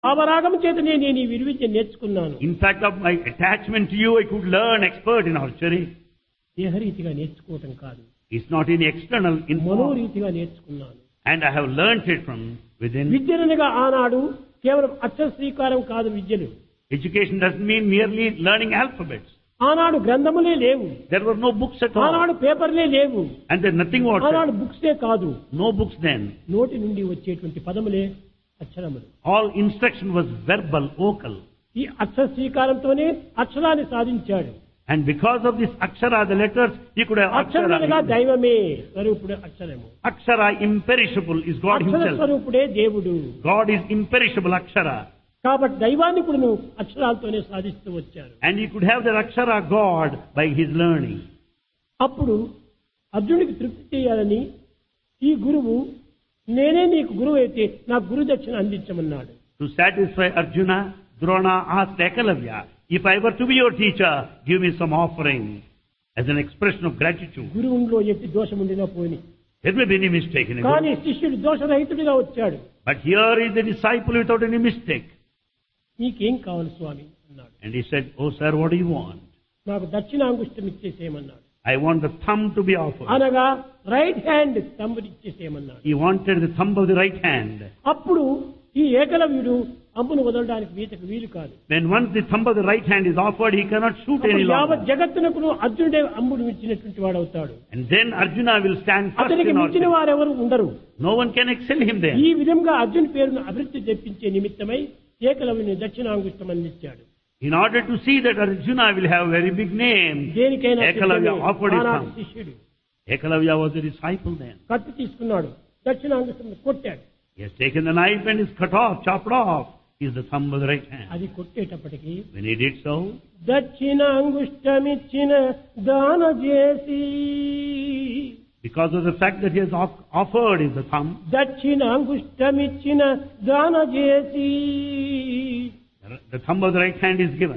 భావరాగం చేతనే నేను ఈ విలువిద్య నేర్చుకున్నాను. In fact, of my attachment to you, I could learn expert in archery. దేహరీతిగా నేర్చుకోవటం కాదు, It's not in external info. మనోరీతిగా నేర్చుకున్నాను. And I have learnt it from within. విద్యనగా ఆనాడు కేవలం అక్షర శ్రీకారం కాదు విద్యలు. Education doesn't mean merely learning alphabets. ఆనాడు గ్రంథములే లేవు, There were no books at all. ఆనాడు పేపర్లే లేవు, And there's nothing ఆనాడు whatever. బుక్సే కాదు, No books then. నోటి నుండి వచ్చేటువంటి పదములే అక్షరములు. All instruction was verbal, vocal. ఈ అక్షర శ్రీకారంతోనే అక్షరాన్ని సాధించాడు. And because of this akshara, the letters, he could have అక్షరములుగా akshara. దైవమే స్వరూపుడు అక్షరము. Akshara imperishable is God Akshara himself. స్వరూపుడే దేవుడు. God is imperishable akshara. కాబట్టి దైవాన్ని కూడా నువ్వు అక్షరాలతోనే సాధిస్తూ వచ్చారు. And he could have the akshara God by his learning. అప్పుడు అర్జునుడికి తృప్తి చేయాలని ఈ గురువు నేనే నీకు గురువు అయితే నాకు గురు దక్షిణ అందించమన్నాడు. To satisfy Arjuna, Drona asked Ekalavya, if I were to be your teacher, give me some offering as an expression of gratitude. గురువులో ఎట్టి దోషం ఉండినా పోని, There may be any mistake in కానీ it. శిష్యుడు దోషరహితుడిగా వచ్చాడు. But here is the disciple without any mistake. నీకేం కావాలి స్వామి అన్నాడు. And he said, oh sir, what do you want? నాకు దక్షిణాంగుష్టం ఇచ్చేసేయమన్నాడు. I want the thumb to be offered. అనగా right hand తమ్ముడు ఇచ్చేసేయమన్నాడు. He wanted the thumb of the right hand. అప్పుడు ఈ ఏకలవ్యుడు అంబును వదలడానికి వీలు కాదు. When once the thumb of the right hand is offered, he cannot shoot any యావత్ longer. జగత్తునకు అర్జునుడే అంబుడు ఇచ్చినటువంటి వాడు అవుతాడు. And then Arjuna will stand first అతనికి in మించిన archery. వారెవరు ఉండరు. No one can excel him there. ఈ విధంగా అర్జున్ పేరును అభివృద్ధి తెప్పించే నిమిత్తమై ఏకలవ్యుని దక్షిణాంగుష్టం అందించాడు. In order to see that Arjuna will have a very big name, దేనికైనా Ekalavya సిద్ధమే. offered his ఆనాటి thumb. శిష్యుడు Ekalavya was a disciple then. కత్తి తీసుకున్నాడు, దక్షిణాంగుష్టం కొట్టాడు. He has taken the knife and is cut off, chopped off. He is the thumb of the right hand. అది కొట్టేటప్పటికి When he did so, దక్షిణాంగుష్టమిచ్చిన దాన చేసి, because of the fact that he has offered is the thumb, దక్షిణాంగుష్టమిచ్చిన దాన చేసి the thumb of the right hand is given.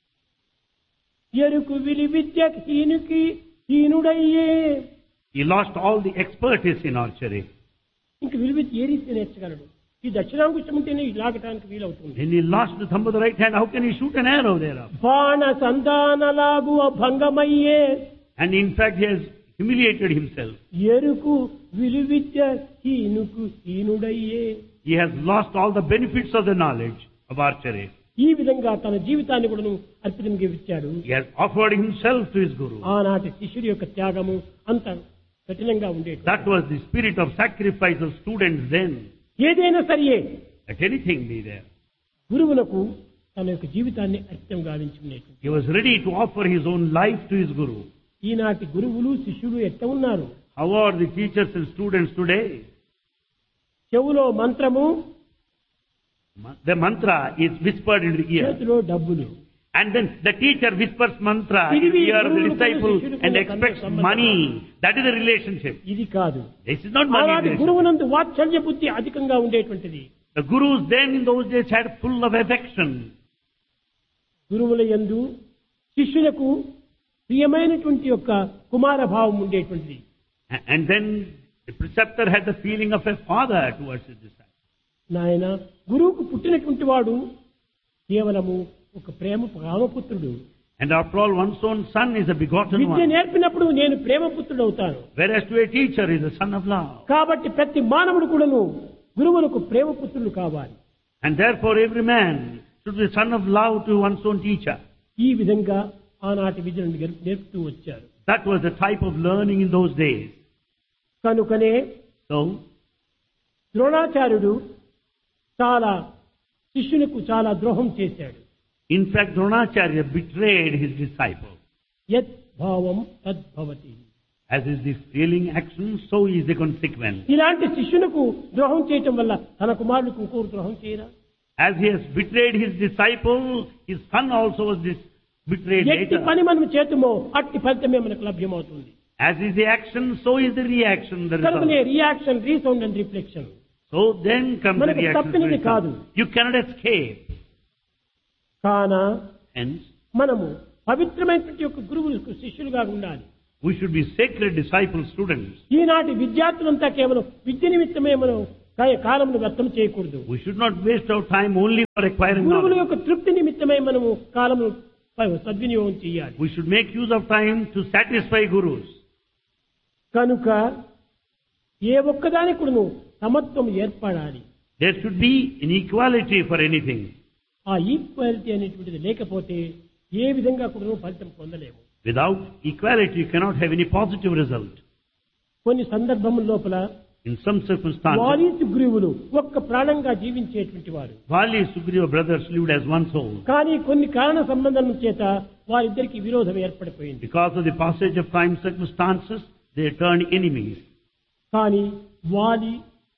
ఎరుకు విలి Vidya హీనుకి హీనుడయ్యే. He lost all the expertise in archery. ఇంక విలువిద్య ఏ రీతి నేర్చగలడు? ఈ దక్షిణాంగుష్టం ఉంటేనే లాగటానికి వీలవుతుంది. When he lost the thumb of the right hand, how can he shoot an arrow thereof? బాణ సంధానలాగు భంగమయ్యే. And in fact, he has humiliated himself. ఎరుకు విలువిద్య హీనుకు హీనుడయ్యే. He has lost all the benefits of the knowledge of archery. ఈ విధంగా తన జీవితాన్ని కూడా అర్పితంగా ఇచ్చాడు. He has offered himself to his guru. ఆనాటి శిష్యుడి యొక్క త్యాగము అంత కఠినంగా ఉండేది. That was the spirit of sacrifice of students then. ఏదైనా సరియే Let anything be there. గురువులకు తన యొక్క జీవితాన్ని అర్పితం గావించుకునేది. He was ready to offer his own life to his guru. ఈనాటి గురువులు శిష్యులు ఎట్లా ఉన్నారు? How are the teachers and students today? చెవులో మంత్రము, The mantra is whispered in the ear. చేతిలో డబ్బులు. And then the teacher whispers mantra in the ear of the disciple and expects money. That is the relationship. ఇది కాదు. This is not money అలాంటి relationship. గురువునందు వాత్సల్య బుద్ధి అధికంగా ఉండేటువంటిది. The gurus then in those days had full of affection. గురువుల యందు శిష్యులకు ప్రియమైనటువంటి యొక్క కుమార భావం ఉండేటువంటిది. And then the preceptor had the feeling of a father towards his disciple. నాయన, గురువుకు పుట్టినటువంటి వాడు కేవలము ఒక ప్రేమ రామపుత్రుడు. And after all, one's own son is a begotten Vidya one. నేర్పినప్పుడు నేను ప్రేమపుత్రుడు అవుతాను. Whereas to a teacher is a son of love. కాబట్టి ప్రతి మానవుడు కూడాను గురువులకు ప్రేమపుత్రులు కావాలి. And therefore every man should be a son of love to one's own teacher. ఈ విధంగా ఆనాటి విద్యను నేర్పుతూ వచ్చారు. That was the type of learning in those days. కనుకనే So, ద్రోణాచార్యుడు శిష్యులకు చాలా ద్రోహం చేశాడు. in fact, Dronacharya betrayed his disciple. యత్ భావం తద్భవతి. As is the feeling action, so is the consequence. ఇలాంటి శిష్యులకు ద్రోహం చేయటం వల్ల తన కుమారులకు ఇంకొకరు ద్రోహం చేయరా? As he has betrayed his disciple, his son also was betrayed ఎట్టి later. పని మనం చేతుమో అట్టి ఫలితమే మనకు లభ్యమవుతుంది. As is the action, so is the reaction, the కనుకనే result. Reaction, resound and reflection. So then comes the మనకు reaction. తప్పినది కాదు. You cannot escape. కాన Hence, మనము పవిత్రమైనటువంటి యొక్క గురువులకు శిష్యులుగా ఉండాలి. we should be sacred disciple students. ఈనాటి విద్యార్థులంతా కేవలం విద్య నిమిత్తమే మనం కాలంను వ్యర్థం చేయకూడదు. We should not waste our time only for acquiring గురువుల knowledge. యొక్క తృప్తి నిమిత్తమై మనము కాలము సద్వినియోగం చేయాలి. We should make use of time to satisfy gurus. కనుక ఏ ఒక్కదానికి కూడా సమత్వం ఏర్పడాలి. There should be inequality for anything. ఆ ఈక్వాలిటీ అనేటువంటిది లేకపోతే ఏ విధంగా కూడా ఫలితం పొందలేము. Without equality, you cannot have any positive result. కొన్ని సందర్భముల లోపల In some circumstances, వాలి సుగ్రీవులు ఒక్క ప్రాణంగా జీవించేటువంటి వారు. Vali Sugriva brothers lived as one soul. కానీ కొన్ని కారణ సంబంధం చేత వారిద్దరికి విరోధం ఏర్పడిపోయింది. Because of the passage of time circumstances, they turned enemies. కానీ వాలి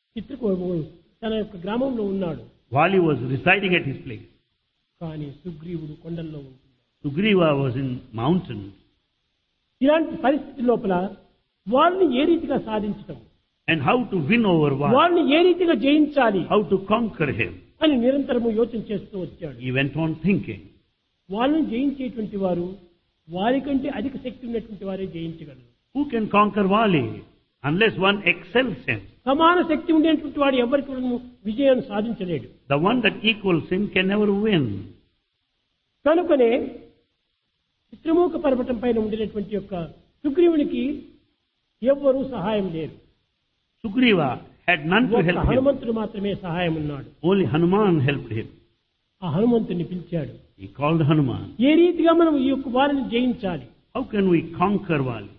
తన యొక్క గ్రామంలో ఉన్నాడు. Vali was residing at his place. కానీ సుగ్రీవుడు కొండల్లో ఉంటున్నాడు. Sugriva was in mountains. ఇలాంటి పరిస్థితి లోపల వాళ్ళని ఏ రీతిగా సాధించటం, And how to win over Vali, వాళ్ళని ఏ రీతిగా జయించాలి how to conquer him. అని నిరంతరము యోచన చేస్తూ వచ్చాడు. He went on thinking. వాళ్ళని జయించేటువంటి వారు వారికంటే అధిక శక్తి ఉన్నటువంటి వారే జయించగలరు. Who can conquer Vali unless one excels him? సమాన శక్తి ఉండేటువంటి వాడు ఎవరికి విజయాన్ని సాధించలేడు. The one that equals him can never win. కనుకనే చిత్రమూక పర్వతం పైన ఉండినటువంటి యొక్క సుగ్రీవునికి ఎవ్వరూ సహాయం లేరు. Sugriva had none to help him. హనుమంతుడు మాత్రమే సహాయం ఉన్నాడు. Only Hanuman helped him. ఆ హనుమంతుడిని పిలిచాడు. He called Hanuman. ఏ రీతిగా మనం ఈ యొక్క వారిని జయించాలి How can we conquer Vali?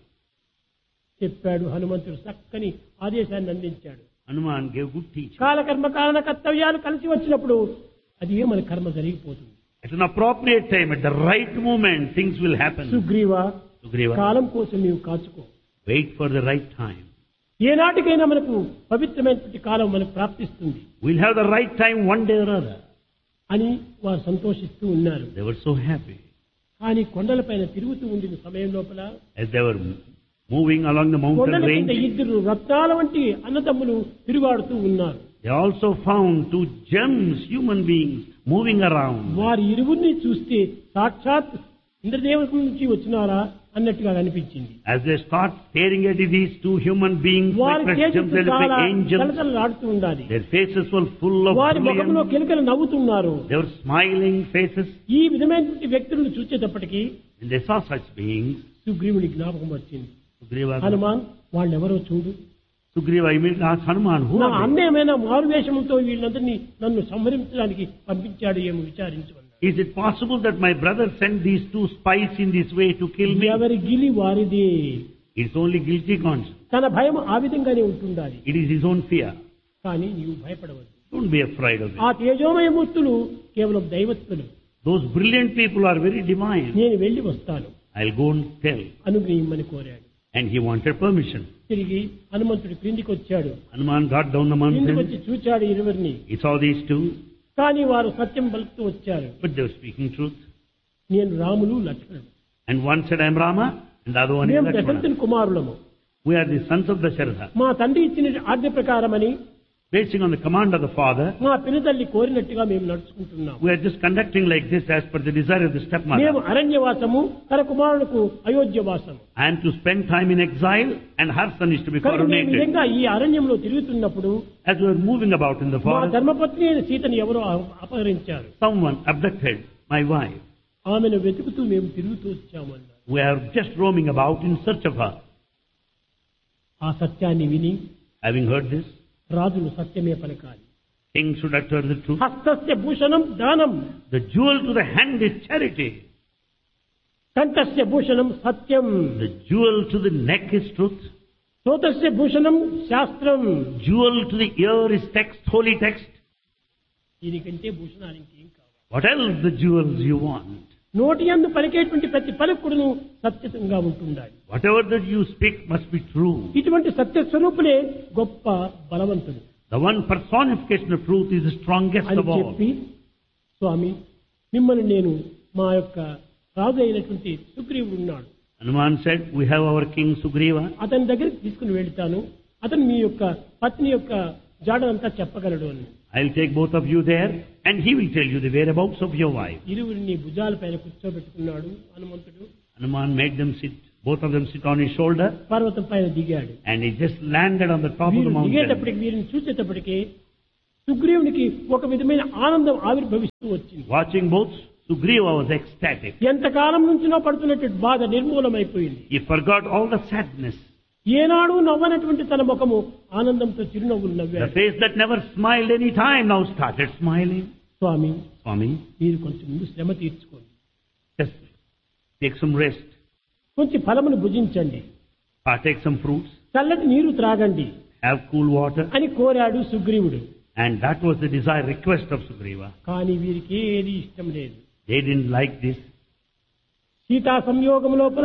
చెప్పాడు. హనుమంతుడు చక్కని ఆదేశాన్ని అందించాడు. Hanuman gave good teaching. కాలకర్మ కారణ కర్తవ్యాలు కలిసి వచ్చినప్పుడు అది ఏ మన కర్మ జరిగిపోతుంది. At an appropriate time, at the right moment, things will happen. Sugriva, Sugriva, కాలం కోసం నీవు కాచుకో. wait for the right time. ఏనాటికైనా మనకు పవిత్రమైనటువంటి కాలం మనకు ప్రాప్తిస్తుంది We'll have the right time one day or other. అని వారు సంతోషిస్తూ ఉన్నారు. They were so happy. కానీ కొండలపైన తిరుగుతూ ఉండిన సమయం లోపల As they were moving along the mountain కొండల కింద range, ఇద్దరు రత్నాల వంటి అన్నదమ్ములు తిరుగాడుతూ ఉన్నారు. they also found two gems, human beings, moving around. వారి ఇరువురిని చూస్తే సాక్షాత్ ఇంద్రదేవత నుంచి వచ్చినారా అన్నట్టుగా అనిపించింది. As they start staring at these two human beings, వారి like చేతులు gems, they look చాలా like angels. కలకలలాడుతూ ఉండాలి. Their faces were full of వారి ముఖంలో brilliance. కిలకలు నవ్వుతున్నారు. They were smiling faces. ఈ విధమైనటువంటి వ్యక్తులను చూసేటప్పటికీ And they saw such beings. సుగ్రీవుడి జ్ఞాపకం వచ్చింది. Sugriva, హనుమాన్ వాళ్ళెవరో చూడు. Sugriva immediately asked Hanuman, who నా are they? అన్న ఏమైనా మారువేషంతో వీళ్ళందరినీ నన్ను సంహరించడానికి పంపించాడు ఏమో విచారించమన్నాడు. Is it possible that my brother sent these two spies in this way to kill me? ఎవరి గిలి వారిదే. It's only guilty conscience. తన భయం ఆ విధంగానే ఉంటుండాలి. It is his own fear. కానీ నీవు భయపడవద్దు. Don't be afraid of ఆ it. తేజోమయ మూర్తులు కేవలం దైవత్తులు. Those brilliant people are very divine. నేను వెళ్లి వస్తాను I'll go and tell. అనుగ్రహించమని కోరాడు. And he wanted permission. తిరిగి హనుమంతుడు క్రిందికి వచ్చాడు. Hanuman got down the క్రిందికి mountain. వచ్చి చూచాడు ఇరువురిని. He saw these two, కానీ వారు సత్యం పలుకుతూ వచ్చారు. but they were speaking truth. నేను రాములు లక్ష్మణుడు. And one said, I am Rama, and the other one is మేము Lakshmana. దశరథుని కుమారులము. We are the sons of Dasharatha. మా తండ్రి ఇచ్చిన ఆజ్ఞ ప్రకారమని Basing on the command of the father, మా పినతల్లి కోరినట్టుగా మేము నడుచుకుంటున్నాము. we are just conducting like this as per the desire of the మేము stepmother. అరణ్యవాసము, తన కుమారులకు అయోధ్యవాసము. I am to spend time in exile, and her son is to be కనుక మేము coronated. నిజంగా ఈ అరణ్యంలో తిరుగుతున్నప్పుడు As we are moving about in the మా forest, ధర్మపత్ని అయిన సీతను ఎవరో అపహరించారు. someone abducted my wife. ఆమెను వెతుకుతూ మేము తిరుగుతూ వచ్చామన్నారు. We are just roaming about in search of her. ఆ సత్యాన్ని విని Having heard this, రాజులు సత్యమే పలకాలి. king should utter the truth. హస్తస్య Bhushanam దానం, The jewel to the hand is charity. కంఠస్య Bhushanam Satyam, The jewel to the neck is truth. శ్రోతస్య Bhushanam శాస్త్రం. Jewel to the ear is text, holy text. దీనికంటే భూషణాలు ఇంకేం కావాలి? What else the jewels you want? నోటి యందు పలికేటువంటి ప్రతి పలుకుడును సత్యంగా ఉంటుండాలి. Whatever that you speak must be true. ఇటువంటి సత్య స్వరూపులే గొప్ప బలవంతుడు The one personification of truth is the strongest అని of all. చెప్పి, స్వామి మిమ్మల్ని నేను మా యొక్క రాజు అయినటువంటి సుగ్రీవుడు ఉన్నాడు, Hanuman said, we have our king Sugriva. అతని దగ్గరికి తీసుకుని వెళ్తాను, అతను మీ యొక్క పత్ని యొక్క జాడనంతా చెప్పగలడు అని. I'll take both of you there, and he will tell you the whereabouts of your wife. ఇరువురిని భుజాల పైన కూర్చోబెట్టుకున్నాడు హనుమంతుడు. Hanuman made them sit Both of them sit on his shoulder, పర్వతం పైన దిగాడు. and he just landed on the top of the వీరు mountain. దిగేటప్పటికి వీరిని చూసేటప్పటికి సుగ్రీవునికి ఒక విధమైన ఆనందం ఆవిర్భవిస్తూ వచ్చింది. Watching both, Sugriva was ecstatic. ఎంతకాలం నుంచినో పడుతున్నటువంటి బాధ నిర్మూలమైపోయింది. He forgot all the sadness. ఏనాడు నవ్వనటువంటి తన ముఖము ఆనందంతో చిరునవ్వులు The నవ్వాడు. face that never smiled any time now started smiling. Swamy, Swami, మీరు కొంచెం ముందు శ్రమ తీర్చుకోండి, just take some rest. కొంచెం ఫలమును భుజించండి, Partake some fruits. చల్లటి నీరు త్రాగండి Have cool water. అని కోరాడు సుగ్రీవుడు. And that was the desired request of Sugriva. కానీ వీరికి ఏది ఇష్టం లేదు. They didn't like this. Sita సంయోగం లోపల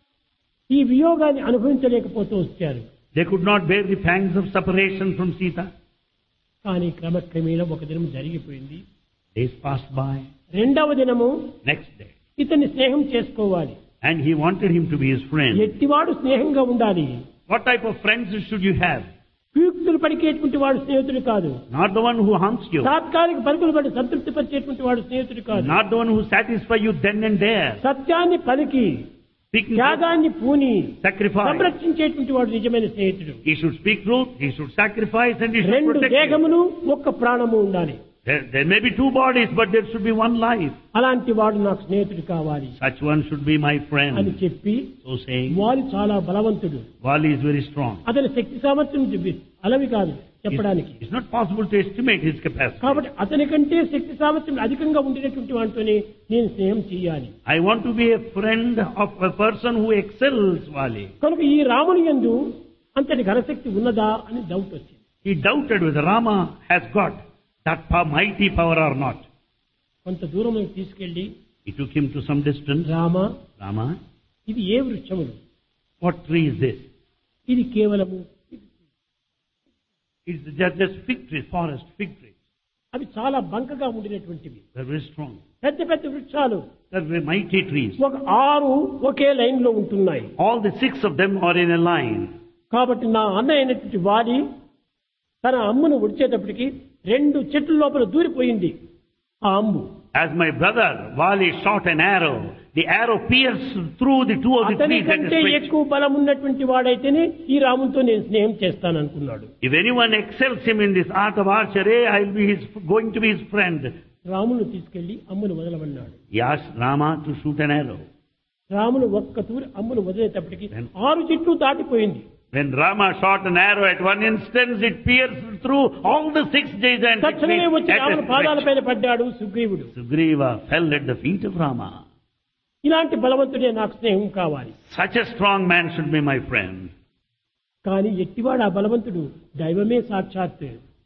ఈ వియోగాన్ని అనుభవించలేకపోతూ వచ్చారు. They could not bear the pangs of separation from Sita. కానీ క్రమక్రమేణా ఒక దినం జరిగిపోయింది. Days passed by. రెండవ దినము Next day. ఇతన్ని స్నేహం చేసుకోవాలి. And he wanted him to be his friend. ఎట్టివాడు స్నేహంగా ఉండాలి. What type of friends should you have? కుయుక్తులు పలికేటువంటి వాడు స్నేహితుడు కాదు. Not the one who harms you. తాత్కాలిక పలుకులు పడి సంతృప్తి పరిచేటువంటి వాడు స్నేహితుడు కాదు. Not the one who satisfies you then and there. సత్యాన్ని పలికి Speaking త్యాగాన్ని పూని sacrifice. సంరక్షించేటువంటి వాడు నిజమైన స్నేహితుడు. He should speak truth, he should sacrifice, and he should రెండు protect you. దేహమును ఒక్క ప్రాణము ఉండాలి. There may be two bodies, but there should be one life. అలాంటి వాడు నాకు స్నేహితుడు కావాలి Such one should be my అని friend. చెప్పి So saying, వారు చాలా బలవంతుడు. Vali is very strong. అతని శక్తి సామర్థ్యం అలవి కాదు చెప్పడానికి. It's not possible to estimate his capacity. కాబట్టి అతని కంటే శక్తి సామర్థ్యం అధికంగా ఉండినటువంటి వాటితోనే నేను స్నేహం చేయాలి. I want to be a friend of a person who excels Vali. కనుక ఈ రాముని యందు అంతటి ఘనశక్తి ఉన్నదా అని డౌట్ వచ్చింది. He doubted whether Rama has got that mighty power or not. కొంత దూరం తీసుకెళ్లి He took him to some distance. Rama, Rama, ఇది ఏ వృక్షములు? what tree is this? ఇది కేవలము It's just fig trees, forest fig trees. అవి చాలా బంకగా ఉండినటువంటివి. They're very strong. పెద్ద పెద్ద వృక్షాలు They're very mighty trees. ఒక 6 ఒకే లైన్ లో ఉంటున్నాయి. All the 6 of them are in a line. కాబట్టి నా అన్న అయినటువంటి వాలి తన అమ్మును ఉడిచేటప్పటికి 2 చెట్ల లోపల దూరిపోయింది ఆ అమ్ము. As my brother Vali shot an arrow, the arrow pierced through the 2 of the అతని trees that కంటే is which. ఎక్కువ బలం ఉన్నటువంటి వాడైతేనే ఈ రాముతో నేను స్నేహం చేస్తాను అనుకున్నాడు. If anyone excels him in this art of archery, I'll be going to be his friend. రామును తీసుకెళ్లి అమ్మును వదలమన్నాడు. He asked Rama to shoot an arrow. రామును ఒక్క తూరి అమ్మును వదిలేటప్పటికి 6 చెట్లు దాటిపోయింది. When Rama shot an arrow at one instance, it pierced through all the 6 gigantic తక్షణమే trees వచ్చి at రాముని a పాదాల stretch. పైన పడ్డాడు సుగ్రీవుడు. Sugriva fell at the feet of Rama. ఇలాంటి బలవంతుడే నాకు స్నేహం కావాలి. Such a strong man should be my friend. కానీ ఎట్టివాడు ఆ బలవంతుడు? దైవమే సాక్షాత్.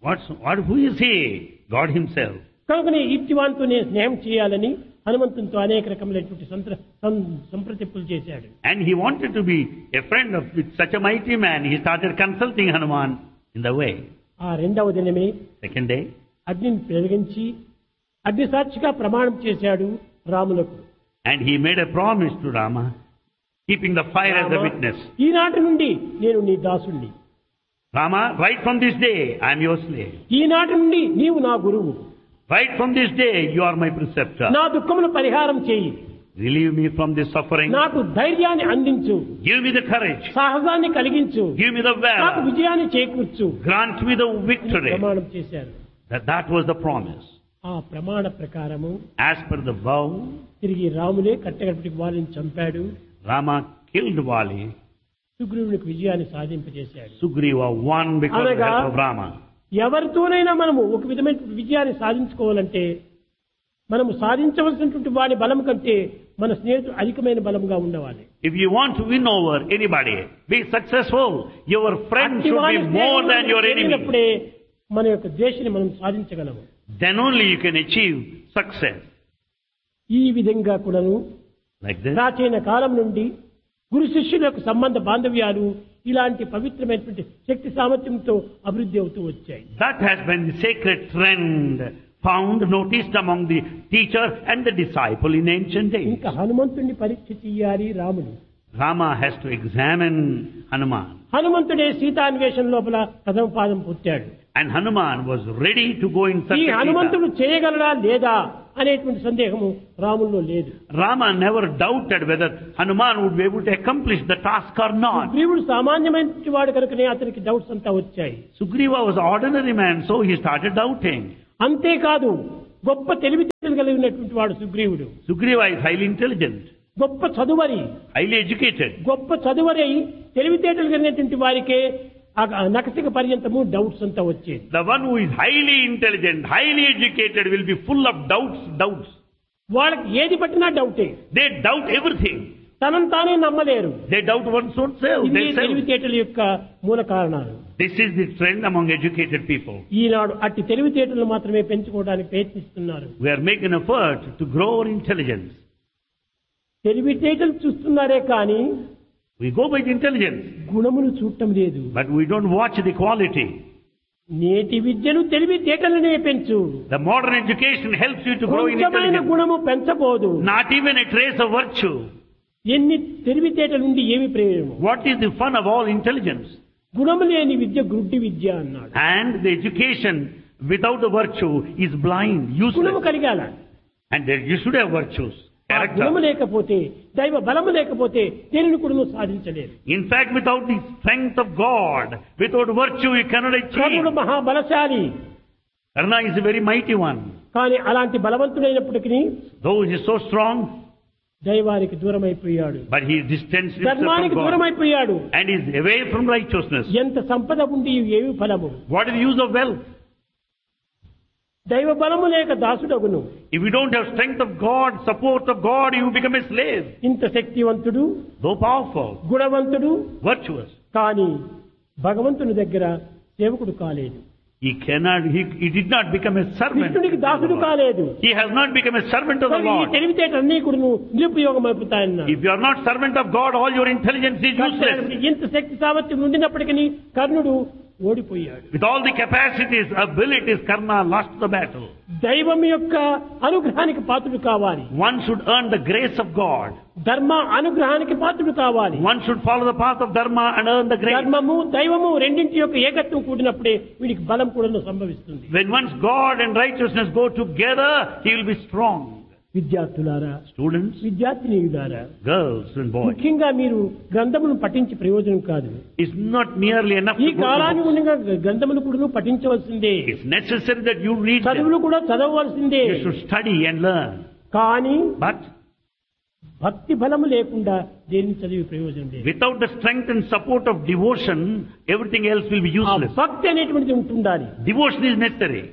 Who is he? God himself. కనుకనే ఇట్టివానితో నేను స్నేహం చేయాలని హనుమంతునితో అనేక రకములైనటువంటి సంప్రతిప్పులు చేశాడు. And he wanted to be a friend of with such a mighty man. He started consulting Hanuman in the way. ఆ రెండవ దినమే Second day, అగ్నిని పెరిగించి అగ్నిసాక్షిగా ప్రమాణం చేశాడు రాములకు. and he made a promise to Rama, keeping the fire as a witness. ఈనాటి నుండి నేను నీ దాసుణ్ణి. Rama, right from this day, I am your slave. ఈనాటి నుండి నీవు నా గురువు. Right from this day, you are my preceptor. నా దుఃఖమును పరిహారం చేయి. Relieve me from this suffering. నాకు ధైర్యాన్ని అందించు. Give me the courage. సాహసాన్ని కలిగించు. Give me the నాకు valor. విజయాన్ని చేకూర్చు. Grant me the victory. ప్రమాణం చేశారు. That was the promise. ఆ ప్రమాణ ప్రకారము As per the vow, తిరిగి రాములే కట్టగడపటికి వాళ్ళని చంపాడు. Rama killed Vali. సుగ్రీవునికి విజయాన్ని సాధింపజేశాడు. Sugriva won because of the Anaga- help of Rama. ఎవరితోనైనా మనము ఒక విధమైన విజయాన్ని సాధించుకోవాలంటే మనము సాధించవలసినటువంటి వాడి బలం కంటే మన స్నేహితుడు అధికమైన బలంగా ఉండవాలి. If you want to win over anybody, be successful, your friend should be more than your enemy. అప్పుడే మన యొక్క ద్వేషాన్ని మనం సాధించగలము. Then only you can achieve success. ఈ విధంగా కూడాను Like this. ప్రాచీన కాలం నుండి గురు శిష్యుల యొక్క సంబంధ బాంధవ్యాలు ఇలాంటి పవిత్రమైనటువంటి శక్తి సామర్థ్యంతో అభివృద్ధి అవుతూ వచ్చాయి. That has been the sacred trend found, noticed among the teacher and the disciple in ancient days. ఇంకా హనుమంతుడిని పరీక్ష చెయ్యాలి రాముడు. Rama has to examine Hanuman. హనుమంతుడే సీతాన్వేషణ లోపల ప్రథమ పాదం పుట్టాడు. And Hanuman was ready to go in search ఈ of Sita. హనుమంతుడు చేయగలడా లేదా అనేటువంటి సందేహము రాముల్లో లేదు. Rama never doubted whether Hanuman would be able to accomplish the task or not. సుగ్రీవుడు సామాన్యమైన వాడు కనుకనే అతనికి డౌట్స్ అంతా వచ్చాయి. Sugriva was an ordinary man, so he started doubting. అంతేకాదు గొప్ప తెలివితేటలు కలిగినటువంటి వాడు సుగ్రీవుడు. Sugriva is highly intelligent, గొప్ప చదువరి, highly educated. గొప్ప చదువరి తెలివితేటలు కలిగినటువంటి వారికే నకసిక పర్యంతము డౌట్స్ అంతా వచ్చేది. The one who is highly intelligent, highly educated will be full of doubts. వాళ్ళకి ఏది పట్టినా డౌటే. They doubt everything. తనను తానే నమ్మలేరు. They doubt one's own self. ఇది తెలివితేటల యొక్క మూల కారణాలు. This is the trend among educated people. ఈనాడు అట్టి తెలివితేటలు మాత్రమే పెంచుకోవడానికి ప్రయత్నిస్తున్నారు. We are making effort to grow our intelligence. తెలివితేటలు చూస్తున్నారే కానీ We go by the intelligence, గుణమును చూడటం లేదు. but we don't watch the quality. నేటి విద్యను తెలివితేటలనే పెంచు. The modern education helps you to grow in కొంచెమైన intelligence. గుణము పెంచబోదు. Not even a trace of virtue. ఎన్ని తెలివితేటలు ఉండి ఏమి ప్రయోజనం? What is the fun of all intelligence? గుణము లేని విద్య గుడ్డి విద్య అన్నాడు. And the education without the virtue is blind, గుణము useless. కలిగాల. And there you should have virtues, ఆ గుణము character. లేకపోతే దైవ బలము లేకపోతే దేనిని కూడా సాధించలేరు. In fact, without the strength of God, without virtue, you cannot కర్ణుడు achieve. మహాబలశాలి. Karna is a very mighty one. కానీ అలాంటి బలవంతుడైనప్పటికీ Though he is so strong, దైవానికి దూరం అయిపోయాడు. but he distanced himself ధర్మానికి from దూరం God అయిపోయాడు. and is away from righteousness. ఎంత సంపద ఉండి ఏమి ఫలము? What is the use of wealth? దైవ బలము లేక దాసుడగును. If you don't have strength of God, support of God, you become a slave. ఇంత శక్తివంతుడు, Though powerful, గుణవంతుడు, virtuous, కానీ భగవంతుని దగ్గర సేవకుడు కాలేదు. he did not become a servant. కృష్ణుడికి దాసుడు కాలేదు. He has not become a servant of the ఈ Lord. తెలివితేటలన్నీ కూడా నిరుపయోగం అయిపోతాయన్నా. If you are not servant of God, all your intelligence is useless. ఇంత శక్తి సామర్థ్యం ఉండినప్పటికీ కర్ణుడు ఓడిపోయాడు. With all the capacities, abilities, Karna lost the battle. దైవం యొక్క అనుగ్రహానికి పాత్రుడు కావాలి. One should earn the grace of God. ధర్మ అనుగ్రహానికి పాత్రుడు కావాలి. One should follow the path of Dharma and earn the grace. ధర్మము దైవము రెండింటి యొక్క ఏకత్వం కూడినప్పుడే వీడికి బలం కూడా సంభవిస్తుంది. When once God and righteousness go together, he will be strong. విద్యార్థులారా, Students, విద్యార్థినీయులారా, girls and boys, ముఖ్యంగా మీరు గ్రంథమును పఠించి ప్రయోజనం కాదు. it's not merely enough ఈ to go to కాలానికి books. ఉండగా గ్రంథములు కూడా పఠించవలసిందే. It's necessary that you read them. చదువులు కూడా చదవవలసిందే. You should study and learn. కానీ But భక్తి బలము లేకుండా దేన్ని చదివి ప్రయోజనం లేదు. without the strength and support of devotion, everything else will be ఆ useless. భక్తి అనేటువంటిది ఉంటుండాలి. Devotion is necessary.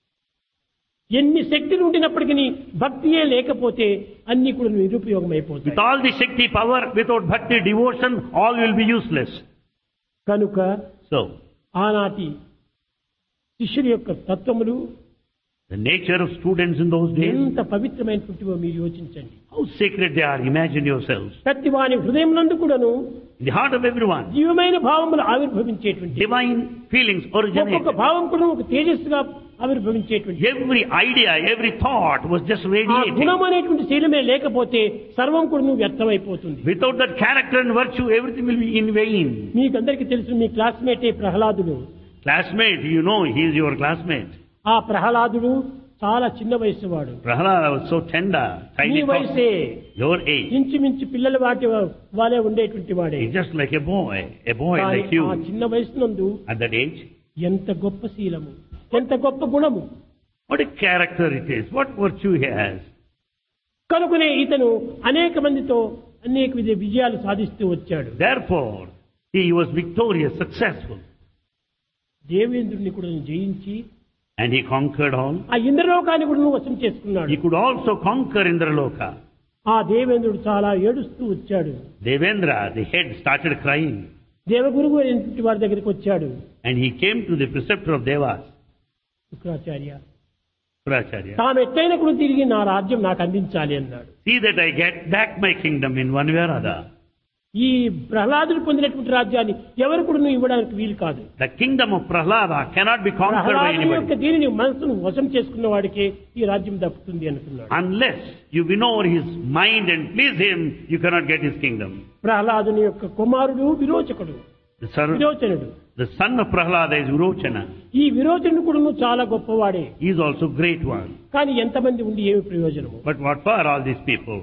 ఎన్ని శక్తులు ఉండినప్పటికీ భక్తియే లేకపోతే అన్ని కూడా నిరుపయోగం అయిపోతాయి. With all the Shakti power, without bhakti, devotion, all will be useless. కనుక So, ఆనాటి శిష్యుల యొక్క తత్వములు the nature of students in those days, ఎంత పవిత్రమైనటువంటివో మీరు యోచించండి. how sacred they are, imagine yourselves. ప్రతి వాని హృదయం నందు కూడాను In the heart of everyone, జీవమైన భావములు ఆవిర్భవించేటువంటి divine feelings originate. ఒక్కొక్క భావం కూడా ఒక తేజస్సుగా ఆవిర్భవించేటువంటి Every idea, every thought was just ఆ radiating. గుణం అనేటువంటి శీలమే లేకపోతే సర్వం కూడా వ్యర్థమైపోతుంది. Without that character and virtue, everything will be in vain. మీకందరికీ తెలుసు, మీ క్లాస్మేటే ప్రహ్లాదుడు. Classmate, you know, he is your classmate. ఆ ప్రహ్లాదుడు చాలా చిన్న వయసు వాడు. Prahlada was so tender, me tiny, వయసే your age. ఇంచుమించు పిల్లల వాళ్ళే ఉండేటువంటి వాడే. He's just like a boy కానీ like you. ఆ చిన్న వయసు నందు At that age, ఎంత గొప్ప శీలము, ఎంత గొప్ప గుణము. what a character it is, what virtue he has. కనుకనే ఇతను అనేక మందితో అనేక విజయాలు సాధిస్తూ వచ్చాడు. Therefore, he was victorious, successful. దేవేంద్రుని కూడా జయించి And he conquered all. ఆ ఇంద్రలోకాన్ని కూడా వశం చేసుకున్నాడు. He could also conquer Indraloka. ఆ దేవేంద్రుడు చాలా ఏడుస్తూ వచ్చాడు. Devendra, the head, started crying. దేవగురువు అయినటువంటి వారి దగ్గరికి వచ్చాడు. And he came to the preceptor of Devas, Shukracharya, Pracharya. తాను ఎట్లయినా కూడా తిరిగి నా రాజ్యం నాకు అందించాలి అన్నాడు. See that I get back my kingdom in one way or other. ఈ ప్రహ్లాదుడు పొందినటువంటి రాజ్యాన్ని ఎవరు కూడా ఇవ్వడానికి వీలు కాదు. The kingdom of Prahlada cannot be conquered by ప్రహ్లాదుని యొక్క anybody. దీనిని మనసును వశం చేసుకున్న వాడికే ఈ రాజ్యం దక్కుతుంది అనుకున్నాడు. Unless you win over his mind and please him, you cannot get his kingdom. ప్రహ్లాదుని యొక్క కుమారుడు విరోచకుడు. విరోచనుడు. The son of Prahlada is Virochana. ఈ విరోచనుడు కూడా చాలా గొప్పవాడే. He is also great one. కానీ ఎంతమంది ఉండి ఏమి ప్రయోజనము? But what for all these people?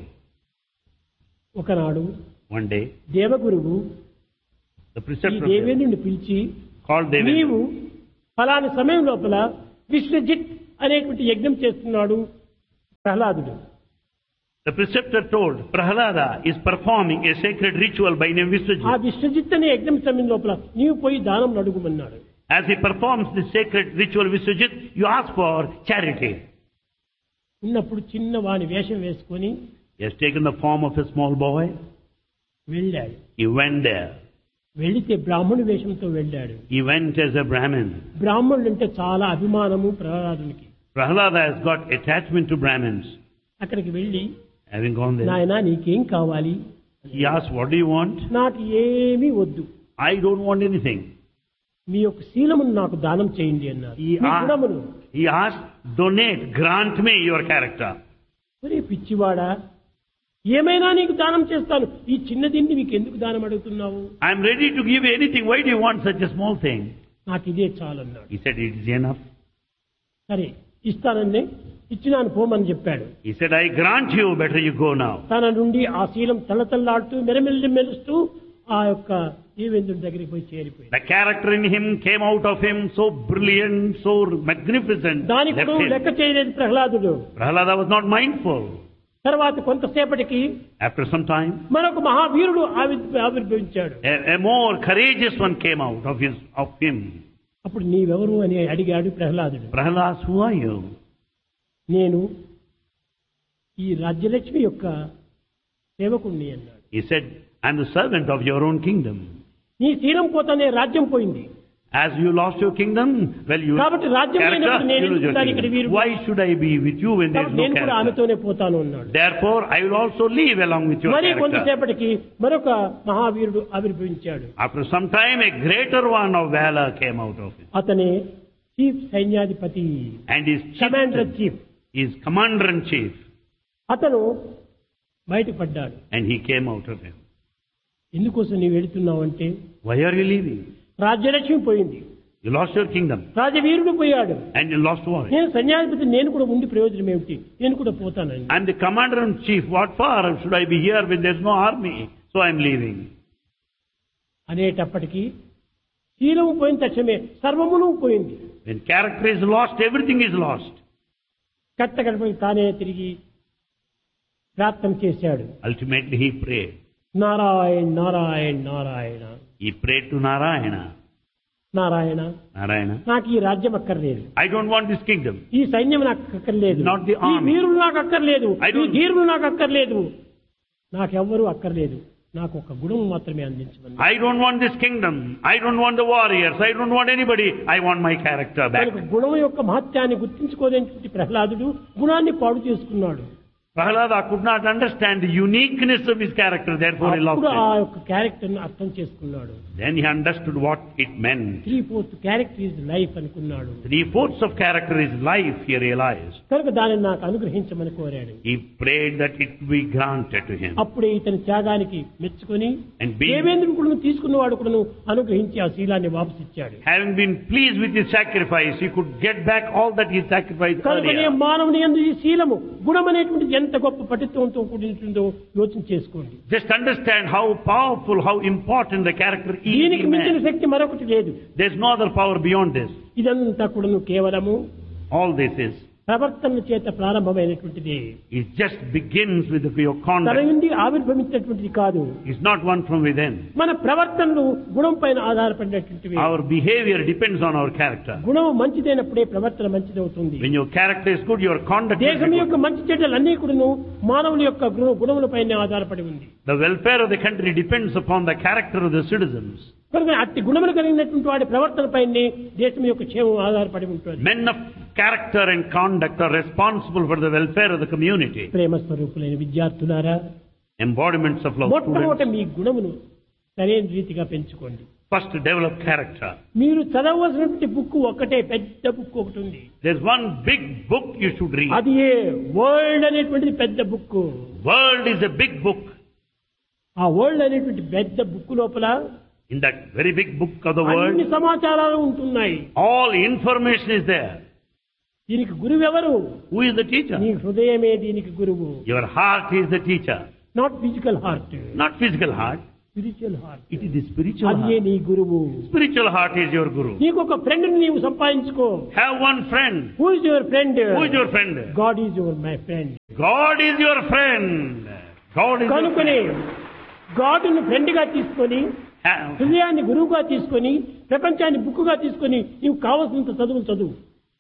ఒకనాడు One day, దేవగురువు the ఈ preceptor దేవేంద్రుని పిలిచి, called Devendra. నీవు ఫలాని సమయం లోపల విశ్వజిత్ అనేటువంటి యజ్ఞం చేస్తున్నాడు ప్రహ్లాదుడు. The preceptor told Prahlada is performing a sacred ritual by name ఆ Viswajit. విశ్వజిత్ అనే యజ్ఞం సమయం లోపల నీవు పోయి దానం అడుగుమన్నాడు. As he performs this sacred ritual Viswajit, you ask for charity. ఉన్నప్పుడు చిన్న వాని వేషం వేసుకొని He has taken the form of a small boy. వెళ్ళాడు. He went there. వెళితే బ్రాహ్మణు వేషంతో వెళ్ళాడు. He went as a Brahmin. బ్రాహ్మణుడు అంటే చాలా అభిమానము ప్రహ్లాదునికి. Prahlada has got attachment to Brahmins. అక్కడికి వెళ్ళి, Having gone there, నాయనా నీకేం కావాలి? he asked, what do you want? నాకు ఏమీ వద్దు, I don't want anything. మీ యొక్క శీలమును నాకు దానం చేయండి అన్నారు. మీ గుణమును. He asked, donate, grant me your character. ఒరే పిచ్చివాడా, ఏమైనా నీకు దానం చేస్తాను, ఈ చిన్న దీన్ని నీకు ఎందుకు దానం అడుగుతున్నావు? I am ready to give anything. Why do you want such a small thing? నాకు ఇదే చాలు అన్నాడు. He said, it is enough. సరే ఇస్తానండి, ఇచ్చినాను పోమని చెప్పాడు. He said, I grant you, better you go now. తన నుండి ఆ శీలం తలతల్లాడుతూ మెరుస్తూ ఆ యొక్క దేవేంద్రుడి దగ్గరికి పోయి చేరిపోయింది. The character in him came out of him so brilliant, so magnificent. దానికి left కూడా him. లెక్క చేయలేదు ప్రహ్లాదుడు. Prahlada was not mindful. తర్వాత కొంతసేపటికి After some time, మరొక మహావీరుడు ఆవిర్భవించాడు. a more courageous one came out of him. అప్పుడు నీవెవరు అని అడిగాడు ప్రహ్లాదుడు. Prahlada, who are you? నేను ఈ రాజ్యలక్ష్మి యొక్క సేవకుణ్ణి అన్నాడు. He said, I am the servant of your own kingdom. నీ శీలం పోతానే రాజ్యం పోయింది. As you lost your kingdom, well, you కాబట్టి రాజ్యం పోయినప్పుడు నేను you lose your ఎందుకు ఇక్కడ kingdom. వీరు? Why should I be with you when there is కాబట్టి no నేను కూడా character? ఆమెతోనే పోతాను అన్నాడు. Therefore, I will also leave along with your మరి character. కొంతసేపటికి మరొక మహావీరుడు ఆవిర్భవించాడు. After some time, a greater one of valor came out of him. అతనే చీఫ్ సైన్యాధిపతి, And his commander chief. is commander-in-chief. అతను బయట పడ్డాడు. And he came out of him. ఎందుకోసం నీవు వెళుతున్నావు అంటే, Why are you leaving? Rajyalakshmi పోయింది, You lost your kingdom. రాజవీరుడు పోయాడు, And you lost war. నేను సైన్యాధిపతి, నేను కూడా ఉండి ప్రయోజనం ఏమిటి, నేను కూడా పోతానండి. I'm the commander-in-chief. What for should I be here when there's no army? So I'm leaving. అనేటప్పటికీ శీలము పోయిన తక్షణమే సర్వమును పోయింది. When character is lost, everything is lost. కట్టకడపై తానే తిరిగి ప్రార్థన చేశాడు. Ultimately, he prayed. Narayana Narayana Narayana, He prayed to Narayana. Narayana, Narayana, నాకు ఈ రాజ్యం అక్కర్లేదు, I don't want this kingdom. ఈ సైన్యం నాకు అక్కర్లేదు, Not the ఈ army. వీరులు నాకు అక్కర్లేదు, I ఈ don't- ధీరులు నాకు అక్కర్లేదు, నాకెవ్వరూ అక్కర్లేదు, నాకు ఒక గుణం మాత్రమే అందించమని. I don't want this kingdom. I don't want the warriors. I don't want anybody. I want my character back. కనుక గుణం యొక్క మహత్యాన్ని గుర్తించుకోలేని ప్రహ్లాదుడు గుణాన్ని పాడు చేసుకున్నాడు. Prahlada could not understand the uniqueness of his character, therefore he lost అప్పుడు ఆ it. యొక్క క్యారెక్టర్ ను అర్థం చేసుకున్నాడు. Then he understood what it meant. 3/4 character is life అనుకున్నాడు. 3/4 of character is life, he realized. కనుక దానిని నాకు అనుగ్రహించమని కోరాడు. He prayed that it be granted to him. అప్పుడే ఇతని త్యాగానికి మెచ్చుకొని And being, దేవేంద్రుడు కూడా తీసుకున్నవాడు కూడా అనుగ్రహించి ఆ శీలాన్ని వాపసు ఇచ్చాడు. having been pleased with his sacrifice, he could get back all that he sacrificed కనుకనే earlier. మానవుని యందు ఈ శీలము గుణం అనేటువంటిది ఎంత గొప్ప పటిత్వంతో కూడినటుందో యోచన చేసుకోండి. Just understand how powerful, how important the character is దీనికి in మించిన man. శక్తి మరొకటి లేదు. There's no other power beyond this. ఇదంతా కూడా కేవలము All this is ప్రవర్తన చేత ప్రారంభమైనటువంటిది. it just begins with your తన conduct. నుండి ఆవిర్భవించినటువంటిది కాదు. It's not one from within. మన ప్రవర్తనలు గుణం పైన ఆధారపడినటువంటివి. Our behavior depends on our character. గుణం మంచిదైనప్పుడే ప్రవర్తన మంచిదవుతుంది. When your character is good, your conduct is దేశం good. యొక్క మంచి చెడ్డలన్నీ కూడాను మానవుల యొక్క గుణములపైనే ఆధారపడి ఉంది. The welfare of the country depends upon the character of the citizens. కనుక అట్టి గుణములు కలిగినటువంటి వాడి ప్రవర్తనపైనే దేశం యొక్క క్షేమం ఆధారపడి ఉంటుంది. Men of character and conduct are responsible for the welfare of the community. ప్రేమ స్వరూపులైన విద్యార్థులారా, Embodiments of love. మొట్టమొదట Students. మీ గుణమును సరైన రీతిగా పెంచుకోండి. First, develop character. మీరు చదవవలసినటువంటి బుక్ ఒకటే, పెద్ద బుక్ ఒకటి ఉంది. There's one big book you should read. అది ఏ వరల్డ్ అనేటువంటిది పెద్ద book. World is a big book. ఆ వరల్డ్ అనేటువంటి పెద్ద బుక్ లోపల In that very big book of the అన్ని world, సమాచారాలు ఉంటున్నాయి. all information is there. దీనికి గురువు ఎవరు? Who is the teacher? నీ హృదయమే దీనికి గురువు. Your heart is the teacher. Not physical heart, Not physical heart. Spiritual heart. It is the spiritual అదే heart. నీ గురువు. Spiritual heart is your guru. నీకు ఒక ఫ్రెండ్ నీవు సంపాదించుకో. Have one friend. Who is your friend? Who is your friend? God is your my friend. God is your friend. God is your కనుకొని friend. గాడ్ని friend గా తీసుకొని, Have, హృదయాన్ని గురువుగా తీసుకొని, ప్రపంచాన్ని బుక్కుగా తీసుకొని నీవు కావలసినంత చదువులు చదువు.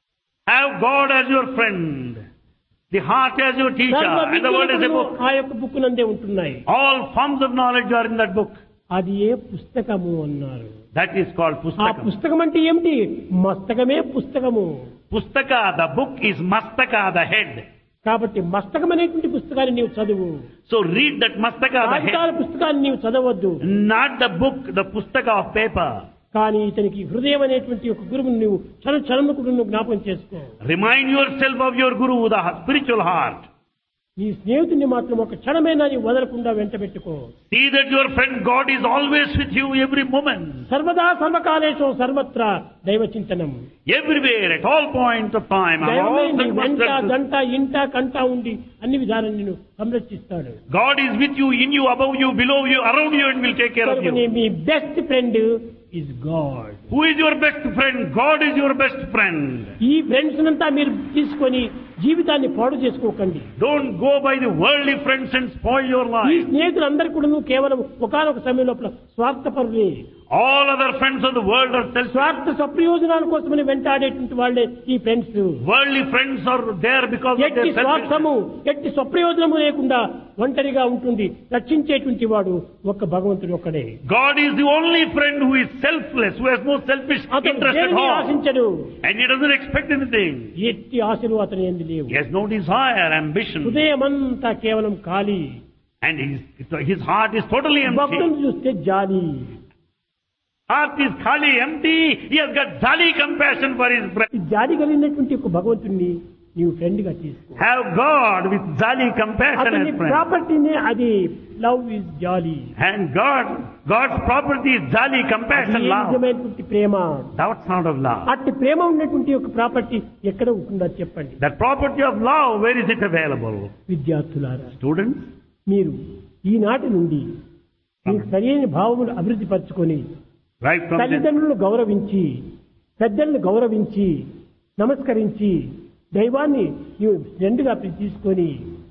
have God as your friend. The heart as your teacher. సర్వ And the world is a విద్యలు book. ఆ యొక్క బుక్ నందే ఉంటున్నాయి. All forms of knowledge are in that book. అది ఏ పుస్తకము అన్నారు. That is called ఆ Pustakam. పుస్తకం అంటే ఏమిటి? మస్తకమే పుస్తకము. Pustaka, the book is Mastaka, the head. కాబట్టి మస్తకం అనేటువంటి పుస్తకాన్ని నీవు చదువు. So read that Mastaka, the కాగితాల head. పుస్తకాన్ని నీవు చదవద్దు. Not the book, the Pustaka of paper. కానీ ఇతనికి హృదయం అనేటువంటి ఒక గురువుని నువ్వు క్షణముకు నువ్వు జ్ఞాపకం చేసుకో. Remind yourself of your Guru, the spiritual heart. నీ స్నేహితుడిని మాత్రం ఒక క్షణమైనా నీవు వదలకుండా వెంట పెట్టుకో. See that your friend God is always with you every moment. సర్వదా సర్వకాలేషు సర్వత్రా దైవ చింతనం. Everywhere, at all points of time. And దైవమే all నీ వెంట circumstances. గంట ఇంట కంట ఉండి అన్ని విధాలను నిన్ను సంరక్షిస్తాడు. God is with you, in you, above you, below you, around you, and will take care of కనుకనే you. Me best friend is God. Who is your best friend? God is your best friend. ఈ friends అంతా మీరు తీసుకొని జీవితాన్ని పాడు చేసుకోకండి. Don't go by the worldly friends and spoil your ఈ life. స్నేహితులందరూ కూడా నువ్వు కేవలం ఒకానొక సమయం లోపల స్వార్థపరులే. All other friends of the world are selfish. స్వార్థ స్వప్రయోజనాల కోసమని వెంటాడేటువంటి వాళ్ళే ఈ friends. Worldly friends are there because of ఎట్టి their selfishness. స్వార్థము ఎట్టి స్వప్రయోజనము లేకుండా ఒంటరిగా ఉంటుంది రక్షించేటువంటి వాడు ఒక్క భగవంతుడు ఒక్కడే. God is the only friend who is selfless, who has no selfish అతను interest at దేనిని all. ఆశించడు. And he doesn't expect anything. ఎట్టి ఆశలు అతని యందు లేవు. He has no desire, ambition. హృదయమంతా కేవలం ఖాళీ. And his heart is totally భక్తులను empty. చూస్తే జాలి. Heart is khali, empty. He has got jolly compassion for his brother. ఈ జాలి కలిగినటువంటి ఒక భగవంతుణ్ణి నీవు ఫ్రెండ్ గా తీసుకో. Have God with jolly compassion అతని as friend. ప్రాపర్టీనే అది లవ్ ఇస్ జాలి. And God's property is jolly compassion, love. నిజమైనటువంటి ప్రేమ. That's not of love. అట్టి ప్రేమ ఉన్నటువంటి ఒక ప్రాపర్టీ ఎక్కడ ఉంటుందో చెప్పండి. That property of love, where is it available? విద్యార్థులారా, Students, మీరు ఈనాటి నుండి మీకు సరైన భావములు అభివృద్ధి పరచుకొని right from this, తల్లిదండ్రులను గౌరవించి పెద్దలను గౌరవించి నమస్కరించి దైవాన్ని నీవు ఫ్రెండ్గా తీసుకొని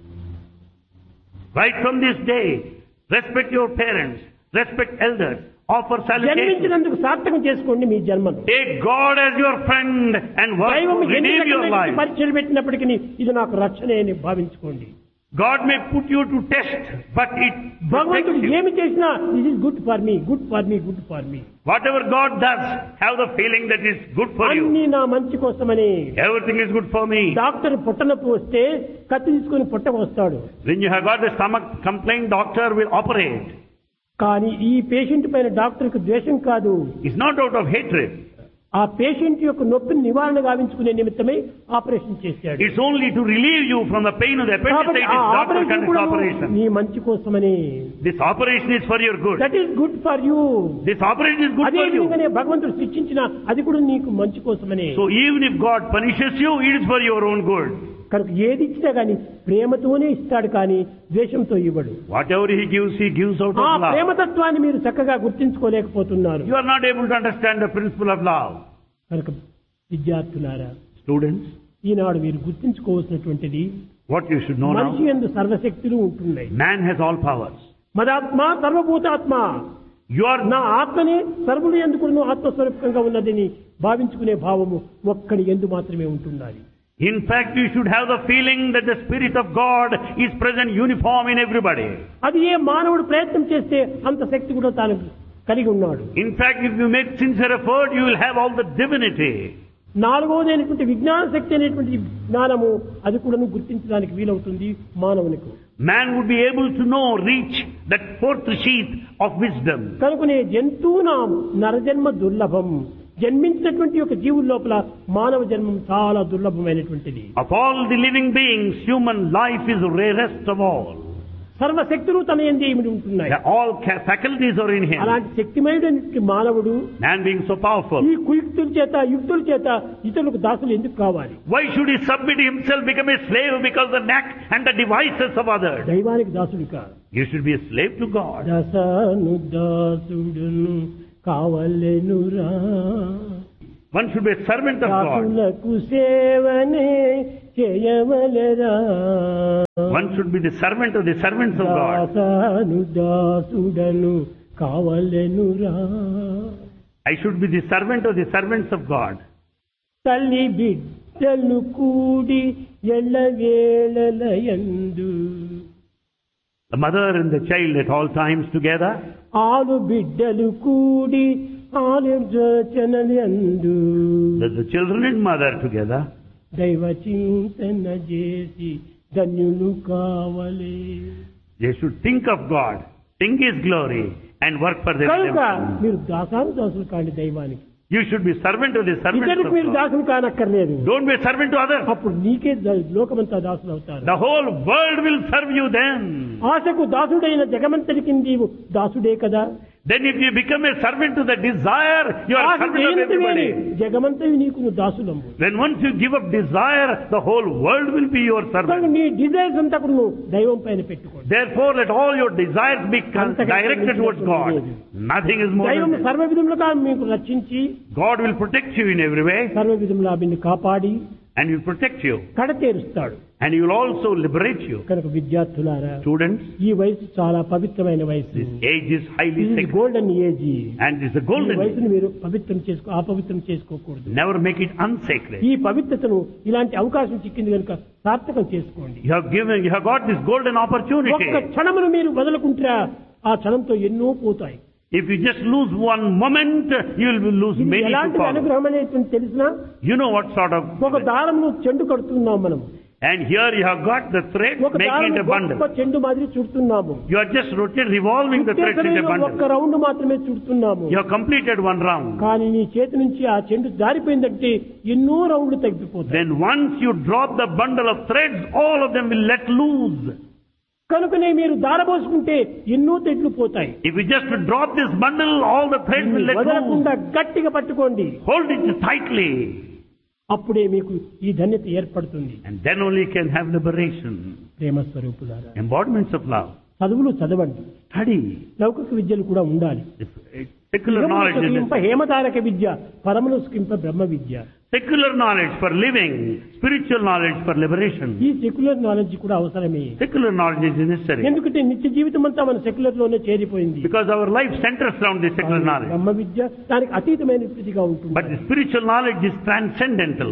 right from this day, respect your parents, respect elders, offer salutation. జన్మించినందుకు సార్థకం చేసుకోండి మీ జన్మను. Take God as your friend and work దైవం to ఎన్ని redeem your రకమైన life. పరీక్షలు పెట్టినప్పటికీ ఇది నాకు రక్షణ అని భావించుకోండి. God may put you to test, but it protects భగవంతుడు you. ఏమి చేసినా this is good for me, good for me, good for me. Whatever God does, have the feeling that it's good for you. అన్ని నా మంచి కోసమని. Everything is good for me. Doctor పొట్టనొప్పి వస్తే కత్తి తీసుకొని పొట్టకు వస్తాడు. When you have got the stomach complaint, doctor will operate. కానీ ఈ పేషెంట్ పైన డాక్టర్కి ద్వేషం కాదు. It's not out of hatred. ఆ పేషెంట్ యొక్క నొప్పిని నివారణ గావించుకునే నిమిత్తమై ఆపరేషన్ చేశాడు. It's only to relieve you from the pain of the కాబట్టి appendicitis. ఆ Doctor ఆపరేషన్ conducts కూడా operation. నీ మంచి కోసమని. This operation is for your good. That is good for you. This operation is good అదే for you. విధంగానే భగవంతుడు శిక్షించిన అది కూడా నీకు మంచి కోసమని. So even if God punishes you, it is for your own good. కనుక ఏది ఇచ్చినా గానీ ప్రేమతోనే ఇస్తాడు కానీ ద్వేషంతో ఇవ్వడు. Whatever He gives out ఆ of love. ప్రేమతత్వాన్ని మీరు చక్కగా గుర్తించుకోలేకపోతున్నారు. You are not able to understand the principle of love. కనుక విద్యార్థులారా, Students, ఈనాడు మీరు గుర్తించుకోవాల్సినటువంటిది what you should know మనిషి now, యందు సర్వశక్తులు ఉంటున్నాయి. man has all powers. మదాత్మ సర్వభూతాత్మ. You are నా ఆత్మనే సర్వులు ఎందుకు ఆత్మస్వరూపంగా ఉన్నదని భావించుకునే భావము ఒక్కడి ఎందు మాత్రమే ఉంటున్నది. In fact, you should have the feeling that the Spirit of God is present uniform in everybody. అది ఏ మానవుడు ప్రయత్నం చేస్తే అంత శక్తి కూడా తాను కలిగి ఉన్నాడు. In fact, if you make sincere effort, you will have all the divinity. నాలుగవది అయినటువంటి విజ్ఞాన శక్తి అనేటువంటి జ్ఞానము అది కూడా గుర్తించడానికి వీలవుతుంది మానవునికి. Man would be able to know, reach that fourth sheath of wisdom. కనుకనే జంతువునాం నరజన్మ దుర్లభం. జన్మించినటువంటి ఒక జీవుల లోపల మానవ జన్మం చాలా దుర్లభమైనటువంటిది. Of all the living beings, human life is rarest of all. సర్వశక్తులు తన యందు ఇమిడి ఉంటున్నాయి. All faculties are in him. అలాంటి శక్తిమయుడైన మానవుడు Man being so powerful. ఈ కుయుక్తుల చేత యుక్తుల చేత ఇతరులకు దాసులు ఎందుకు కావాలి? Why should he submit himself, become a slave because the knack and the devices of others? దైవానికి దాసుడు కాదు. You should be a slave to God. దసను దాసుడును కావలెనురా. One should be a servant of God. దాసులకు సేవనే చేయవలెరా. One should be the servant of the servants of God. దాసను దాసుడను కావలెనురా. I should be the servant of the servants of God. తల్లి బిడ్డలు కూడి ఎల్లవేళలయందు. The mother and the child at all times together. ఆలు బిడ్డలు కూడి ఆలోచనలందు. The children and mother together. దైవ చింతన చేసి ధన్యులు కావలే. They should think of God, think His glory, and work for their కనుక redemption. మీరు దాసులు కాండి దైవానికి. You should be servant of the servants ఇతరులకు of మీరు God. దాసులు కానక్కర్లేదు. Don't be a servant to others. అప్పుడు నీకే లోకమంతా దాసులు అవుతారు. The whole world will serve you then. ఆశకు దాసుడైన జగమంతటికి నీవు దాసుడే కదా. Then if you become a servant to the desire, you are a servant of everybody. జగమంతవి నీకు నువ్వు దాసులము. When once you give up desire, the whole world will be your servant. నీ desires అంతా కూడా నువ్వు దైవం పైన పెట్టుకోండి. Therefore, let all your desires be directed towards God. Nothing is more దైవం than that. సర్వ విధములుగా మీకు రక్షించి God will protect you in every way, సర్వ విధములా నిన్ను కాపాడి and He will protect you, కడతేరుస్తాడు. and He will also liberate you. కనుక విద్యార్థులారా, Students, ఈ వయసు చాలా పవిత్రమైన వయసు. this age is highly ఇది sacred, golden age. and it's a ఈ golden age. వయసును మీరు అపవిత్రం చేసుకోకూడదు. Never make it unsacred. ఈ పవిత్రతను ఇలాంటి అవకాశం చిక్కింది కనుక సార్థకం చేసుకోండి. You have got this golden opportunity. ఒక్క క్షణమును మీరు వదలకుంటారా ఆ క్షణంతో ఎన్నో పోతాయి. If you just lose one moment, you will lose ఇది many to ఎలాంటి follow. అనుగ్రహం అనేటువంటి తెలిసినా You know what sort of... ఒక దారంను చెండు కడుతున్నాం మనం. And here you have got the thread, ఒక making it a దారం bundle. చెండు మాదిరి చుడుతున్నాము. You are just revolving the threads in a ఒక్క bundle. రౌండ్ మాత్రమే చుడుతున్నాము. You have completed one round. కానీ నీ చేతి నుంచి ఆ చెండు జారిపోయిందంటే ఎన్నో రౌండ్లు తగ్గిపోతాయి. Then once you drop the bundle of threads, all of them will let loose. కనుకనే మీరు దారబోసుకుంటే ఎన్నో తెడ్లు పోతాయి. If you just drop this bundle, all the threads will let వదలకుండా loose. గట్టిగా పట్టుకోండి. Hold it tightly. అప్పుడే మీకు ఈ ధన్యత ఏర్పడుతుంది. And then only you can have liberation. ప్రేమ స్వరూపులారా, Embodiments of love. చదువులు చదవండి. Study. లౌకిక విద్యలు కూడా ఉండాలి. Secular knowledge is సుఖింప హేమతారక విద్య, పరమును సుఖింప బ్రహ్మ విద్య. secular knowledge for living, spiritual knowledge for liberation. ఈ సెక్యులర్ నాలెడ్జ్ కూడా అవసరమే. Secular knowledge is necessary. ఎందుకంటే నిత్య జీవితం అంతా మన సెక్యులర్ లోనే చేరిపోయింది. Because our life centers around the secular knowledge. బ్రహ్మ విద్య దానికి అతీతమైన స్థితిగా ఉంటుంది. But the spiritual knowledge is transcendental.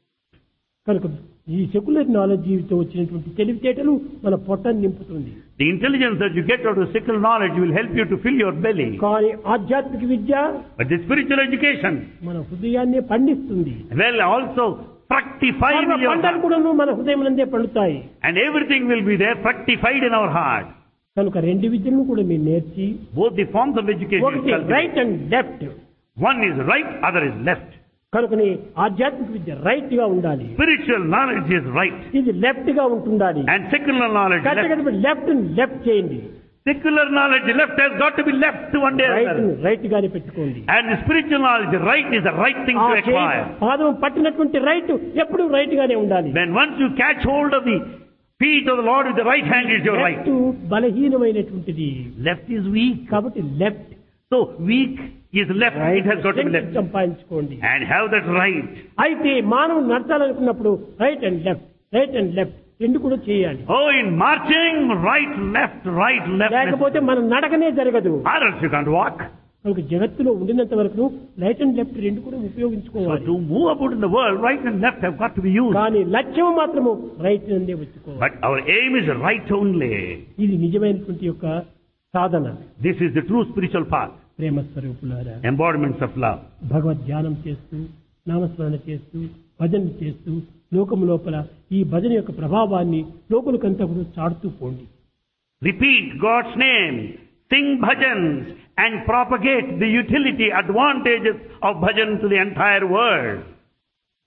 కనుక ఈ సెక్యులర్ నాలెడ్జ్ జీవితం వచ్చినటువంటి తెలివితేటలు మన పొట్టను నింపుతుంది. The intelligence that you get out of secular knowledge will help you to fill your belly. కానీ ఆధ్యాత్మిక విద్య But the spiritual education మన హృదయాన్ని పండిస్తుంది. will also fructify సర్వ your పంటలు heart. కూడా మన హృదయమునందే పండుతాయి. And everything will be there fructified in our heart. కనుక రెండు విద్యలను కూడా మీరు నేర్చి Both the forms of education ఒకటి cultivate. Right and left. One is right, other is left. కనుకని ఆధ్యాత్మిక విద్య రైట్ గా ఉండాలి. Spiritual knowledge is right. ఇది లెఫ్ట్ గా ఉంటుండాలి. And secular knowledge left. Left చేయండి. Secular knowledge left has got to be left one day or another. Right గానే పెట్టుకోండి. And the spiritual knowledge right is the right thing to acquire. పాదం పట్టినటువంటి right ఎప్పుడు right గానే ఉండాలి. When once you catch hold of the feet of the Lord with the right hand is your right. బలహీనమైనటువంటిది. Left is weak. కాబట్టి left. So weak is left. It has got to be left. సంపాదించుకోండి. And have that right. అయితే మానవుడు నడచాలనుకున్నప్పుడు right and left రెండు కూడా చేయాలి. Oh, in marching, right, left. లేకపోతే మన నడకనే జరగదు. Or else you can't walk. కనుక జగత్తులో ఉండినంత వరకు రైట్ అండ్ లెఫ్ట్ రెండు కూడా ఉపయోగించుకోవాలి. So to move about in the world, right and left have got to be used. కానీ లక్ష్యం మాత్రము రైట్ నుండే వచ్చుకోవాలి. But our aim is right only. ఇది నిజమైనటువంటి యొక్క సాధన. This is the true spiritual path. ప్రేమ స్వరూపులారా, Embodiments of love. భగవద్ ధ్యానం చేస్తూ, నామస్మరణ చేస్తూ, భజన చేస్తూ, లోకము లోపల ఈ భజన యొక్క ప్రభావాన్ని లోకులకంతా కూడా చాటుతూ పోండి. Repeat God's name, sing bhajans, and propagate the utility, advantages of bhajan to the entire world.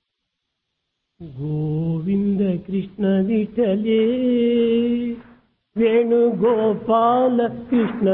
Govinda Krishna విఠలే Venugopala Krishna